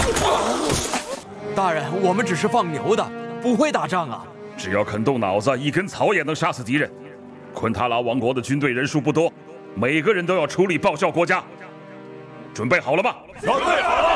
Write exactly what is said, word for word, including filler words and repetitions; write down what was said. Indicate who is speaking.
Speaker 1: 大人，我们只是放牛的，不会打仗啊。
Speaker 2: 只要肯动脑子，一根草也能杀死敌人。昆塔拉王国的军队人数不多，每个人都要出力报效国家。准备好了吗？
Speaker 3: 准备好了。